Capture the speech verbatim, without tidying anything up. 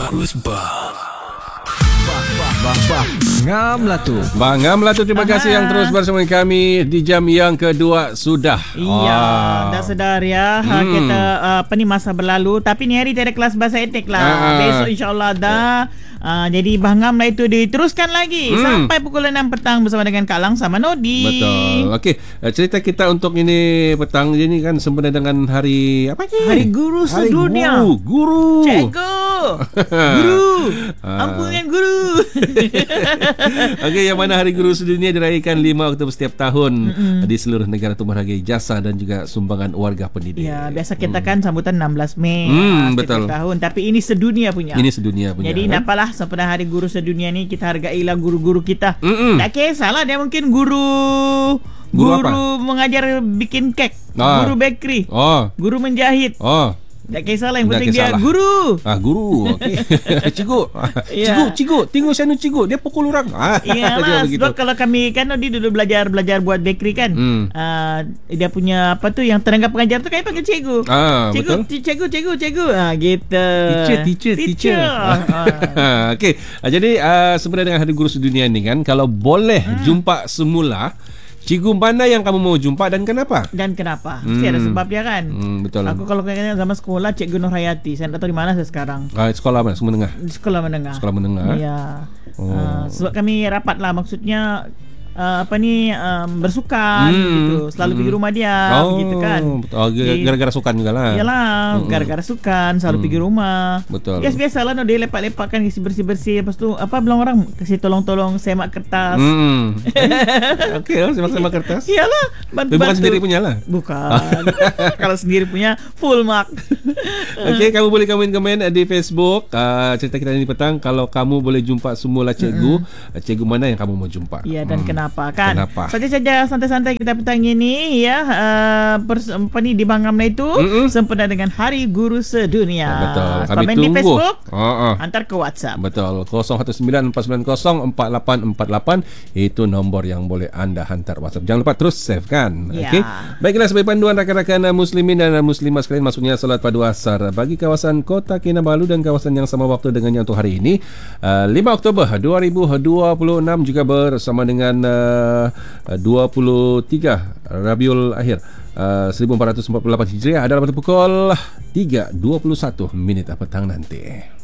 Terus bah. Bah, bah. Ngam lah tu. Bang Ngam lah tu, terima Aha. kasih yang terus bersama kami di jam yang kedua sudah. Iya, Ah. dah sedar ya. Ha, Hmm. kita uh, apa ni masa berlalu, tapi ni hari tiada kelas bahasa etik lah. Ah. Besok insya-Allah dah. Uh, jadi Bahangam lah itu diteruskan lagi Hmm. sampai pukul enam petang bersama dengan Kak Lang sama Nodi. Betul. Okey, uh, cerita kita untuk ini petang ini kan sempena dengan hari apa ni? Hari Guru Hari Sedunia. Guru. Guru. Cikgu. Guru. Ah. Ampunkan guru. Okey, yang mana Hari Guru Sedunia dirayakan lima Oktober setiap tahun mm-hmm. di seluruh negara untuk menghargai jasa dan juga sumbangan warga pendidik. Ya, biasa kita kan sambutan enam belas Mei Hmm, ah, setiap betul. tahun, tapi ini sedunia punya. Ini sedunia punya. Jadi kan? nak apalah sempena Hari Guru Sedunia ni kita hargailah guru-guru kita. Mm-mm. Tak kisahlah dia mungkin guru Guru guru, apa? mengajar bikin kek, Ah. guru bakery, Oh. guru menjahit. Oh. Tak kisahlah, yang Tak penting dia kisahlah. guru. Ah, guru. Okey. Cikgu. Ya. Cikgu, cikgu, tengok sana cikgu, dia pukul orang. Ah, dia Iyalah, begitu. sebab kalau kami kan dia dulu belajar belajar buat bakery kan. Hmm. Uh, dia punya apa tu yang tenaga pengajar tu kami panggil cikgu. Ah, cikgu, betul. cikgu, cikgu, cikgu. Ah, gitu. Teacher, teacher, teacher. Ah. Okey. Ah, jadi uh, sebenarnya dengan Hari Guru Sedunia ni kan, kalau boleh hmm. jumpa semula, cikgu mana yang kamu mau jumpa dan kenapa? Dan kenapa? Mesti Hmm. ada sebab dia kan. Hmm, betul. Aku kalau kayaknya zaman sekolah Cikgu Nur Hayati. Saya tak tahu di mana saya sekarang. Ah, sekolah mana? Sekolah menengah. Di sekolah menengah. Sekolah menengah. Ya. Oh. Uh, sebab kami rapat lah, maksudnya uh, apa ni um, bersukan Hmm. gitu. Selalu Hmm. pergi rumah dia Oh, gitu kan. betul. Oh, gara- gara-gara sukan juga lah. Yalah, Mm-mm. gara-gara sukan selalu Hmm. pergi rumah. Betul. Biasa-biasalah no, dia lepak-lepakkan, kasi bersih-bersih. Lepas tu apa bilang orang, kasi tolong-tolong semak kertas. Hmm. Okey lah, semak-semak kertas. Iyalah, Tapi bantu-bantu. bukan sendiri punya lah. Bukan. Kalau sendiri punya full mark. Okey, kamu boleh komen-komen di Facebook. Uh, cerita kita ini petang, kalau kamu boleh jumpa semula cikgu, mm-hmm. cikgu mana yang kamu mau jumpa? Ya, dan Hmm. kenapa kan? Kenapa? Saja-saja santai-santai kita petang ini ya, uh, pers- apa ni di Bangamna itu Mm-mm. sempena dengan Hari Guru Sedunia. Betul. Kami Komen tunggu. di Facebook, Oh, oh. antar ke WhatsApp. Betul. kosong satu sembilan empat sembilan kosong empat lapan empat lapan itu nombor yang boleh anda hantar WhatsApp. Jangan lupa terus save kan. Ya. Okey. Baiklah, sebagai panduan rakan-rakan muslimin dan muslimah sekalian, maksudnya salat padu asar bagi kawasan Kota Kinabalu dan kawasan yang sama waktu dengannya untuk hari ini uh, lima Oktober dua ribu dua puluh enam, juga bersama dengan uh, dua puluh tiga Rabiul Akhir uh, seribu empat ratus empat puluh lapan Hijriah adalah pada pukul tiga dua puluh satu minit petang nanti.